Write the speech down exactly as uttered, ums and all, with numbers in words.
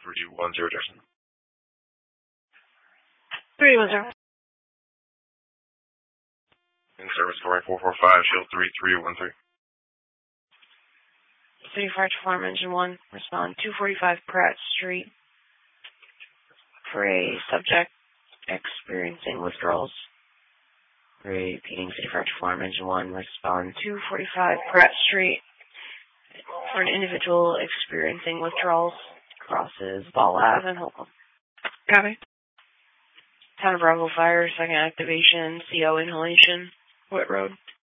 three one zero, Jackson. three one zero. In service, Tory four four five, shield three three one three. City Fire Farm Engine one, respond two forty-five Pratt Street for a subject experiencing withdrawals. Repeating, City Fire Farm Engine one, respond two forty-five Pratt Street for an individual experiencing withdrawals. Crosses Ball Ave and Holcomb. Copy. Town of Bravo Fire, second activation, C O inhalation, Whit Road.